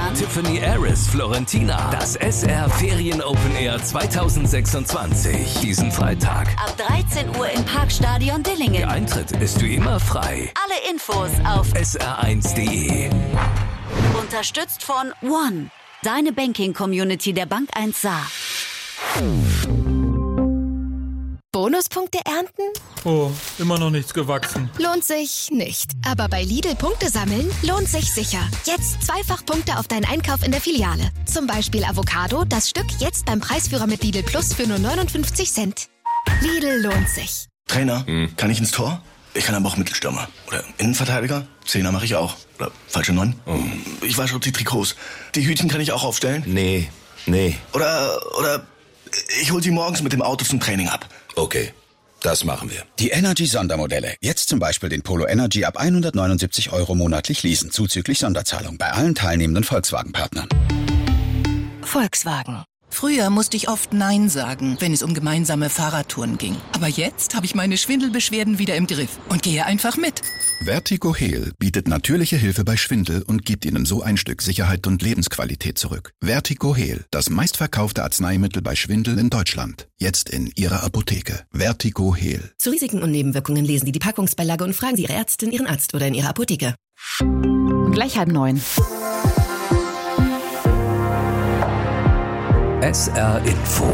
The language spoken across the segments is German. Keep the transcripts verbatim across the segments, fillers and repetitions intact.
Stefan, Tiffany Aris, Florentina. Das S R Ferien Open Air zweitausendsechsundzwanzig. Diesen Freitag. ab dreizehn Uhr im Parkstadion Dillingen. Der Eintritt ist wie immer frei. Alle Infos auf S R eins punkt de. Unterstützt von One, deine Banking-Community der Bank eins Saar. Bonuspunkte ernten? Oh, immer noch nichts gewachsen. Lohnt sich nicht. Aber bei Lidl Punkte sammeln lohnt sich sicher. Jetzt zweifach Punkte auf deinen Einkauf in der Filiale. Zum Beispiel Avocado, das Stück jetzt beim Preisführer mit Lidl Plus für nur neunundfünfzig Cent. Lidl lohnt sich. Trainer, hm. kann ich ins Tor? Ich kann aber auch Mittelstürmer. Oder Innenverteidiger? Zehner mache ich auch. Oder falsche Neun? Oh. Ich wasche auch die Trikots. Die Hütchen kann ich auch aufstellen? Nee, nee. Oder, oder ich hol sie morgens mit dem Auto zum Training ab. Okay, das machen wir. Die Energy-Sondermodelle. Jetzt zum Beispiel den Polo Energy ab hundertneunundsiebzig Euro monatlich leasen, zuzüglich Sonderzahlung bei allen teilnehmenden Volkswagen-Partnern. Volkswagen. Früher musste ich oft Nein sagen, wenn es um gemeinsame Fahrradtouren ging. Aber jetzt habe ich meine Schwindelbeschwerden wieder im Griff und gehe einfach mit. Vertigo Heal bietet natürliche Hilfe bei Schwindel und gibt Ihnen so ein Stück Sicherheit und Lebensqualität zurück. Vertigo Heal, das meistverkaufte Arzneimittel bei Schwindel in Deutschland. Jetzt in Ihrer Apotheke. Vertigo Heal. Zu Risiken und Nebenwirkungen lesen Sie die Packungsbeilage und fragen Sie Ihre Ärztin, Ihren Arzt oder in Ihrer Apotheke. Gleich halb neun. S R Info.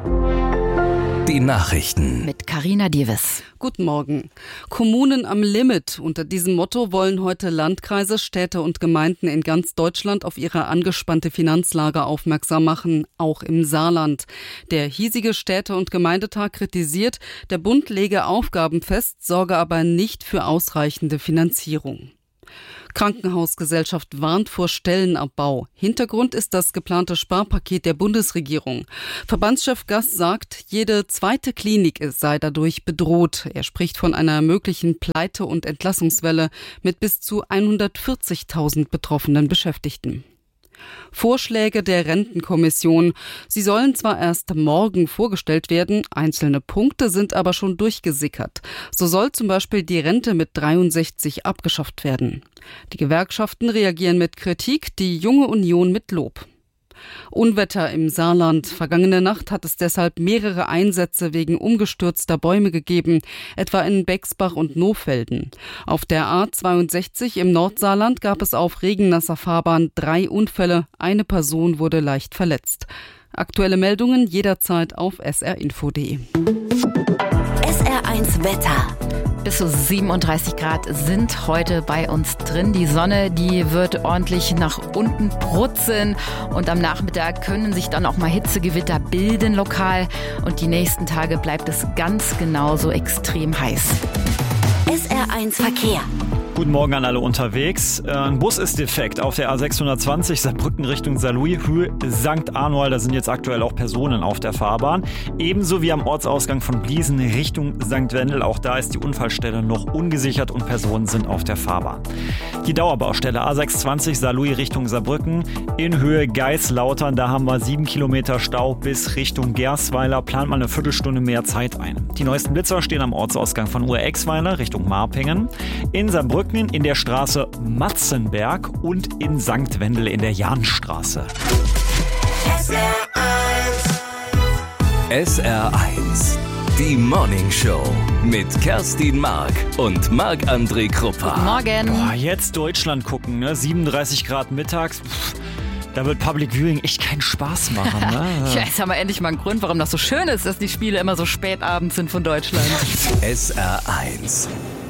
Die Nachrichten. Mit Carina Dieves. Guten Morgen. Kommunen am Limit. Unter diesem Motto wollen heute Landkreise, Städte und Gemeinden in ganz Deutschland auf ihre angespannte Finanzlage aufmerksam machen, auch im Saarland. Der hiesige Städte- und Gemeindetag kritisiert, der Bund lege Aufgaben fest, sorge aber nicht für ausreichende Finanzierung. Krankenhausgesellschaft warnt vor Stellenabbau. Hintergrund ist das geplante Sparpaket der Bundesregierung. Verbandschef Gass sagt, jede zweite Klinik sei dadurch bedroht. Er spricht von einer möglichen Pleite- und Entlassungswelle mit bis zu hundertvierzigtausend betroffenen Beschäftigten. Vorschläge der Rentenkommission. Sie sollen zwar erst morgen vorgestellt werden, einzelne Punkte sind aber schon durchgesickert. So soll zum Beispiel die Rente mit dreiundsechzig abgeschafft werden. Die Gewerkschaften reagieren mit Kritik, die Junge Union mit Lob. Unwetter im Saarland. Vergangene Nacht hat es deshalb mehrere Einsätze wegen umgestürzter Bäume gegeben, etwa in Bexbach und Nohfelden. Auf der A zweiundsechzig im Nordsaarland gab es auf regennasser Fahrbahn drei Unfälle. Eine Person wurde leicht verletzt. Aktuelle Meldungen jederzeit auf s r info punkt de. S R eins Wetter. Bis zu siebenunddreißig Grad sind heute bei uns drin. Die Sonne, die wird ordentlich nach unten brutzeln und am Nachmittag können sich dann auch mal Hitzegewitter bilden lokal und die nächsten Tage bleibt es ganz genauso extrem heiß. S R eins Verkehr. Guten Morgen an alle unterwegs. Ein Bus ist defekt auf der A sechshundertzwanzig Saarbrücken Richtung Saarlouis, Höhe Sankt Arnold. Da sind jetzt aktuell auch Personen auf der Fahrbahn. Ebenso wie am Ortsausgang von Bliesen Richtung Sankt Wendel. Auch da ist die Unfallstelle noch ungesichert und Personen sind auf der Fahrbahn. Die Dauerbaustelle A sechshundertzwanzig Saarlouis Richtung Saarbrücken in Höhe Geislautern. Da haben wir sieben Kilometer Stau bis Richtung Gersweiler. Plant mal eine Viertelstunde mehr Zeit ein. Die neuesten Blitzer stehen am Ortsausgang von Ur-Exweiler Richtung Marpingen. In Saarbrücken in der Straße Matzenberg und in Sankt Wendel in der Jahnstraße. S R eins. S R eins. Die Morning Show mit Kerstin Mark und Marc-André Kruppa. Guten Morgen. Boah, jetzt Deutschland gucken, ne? siebenunddreißig Grad mittags. Pff, da wird Public Viewing echt keinen Spaß machen. Ne? Ja, jetzt haben wir endlich mal einen Grund, warum das so schön ist, dass die Spiele immer so spät abends sind von Deutschland. S R eins.